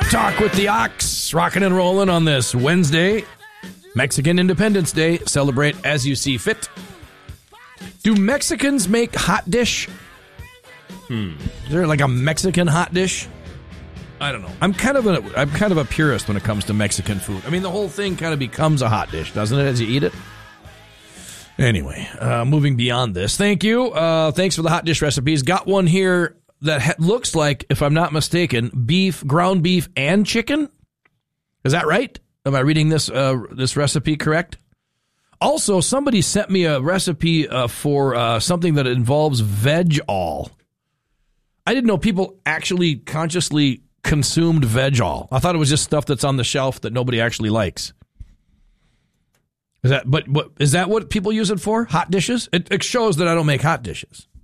Talk with the Ox, rocking and rolling on this Wednesday, Mexican Independence Day. Celebrate as you see fit. Do Mexicans make hot dish? Is there like a Mexican hot dish? I don't know. I'm kind of a purist when it comes to Mexican food. I mean, the whole thing kind of becomes a hot dish, doesn't it, as you eat it? Anyway, moving beyond this. Thank you. Thanks for the hot dish recipes. Got one here that looks like, if I'm not mistaken, beef, ground beef, and chicken. Is that right? Am I reading this recipe correct? Also, somebody sent me a recipe for something that involves veg-all. I didn't know people actually consciously consumed veg-all. I thought it was just stuff that's on the shelf that nobody actually likes. Is that what people use it for? Hot dishes? It shows that I don't make hot dishes.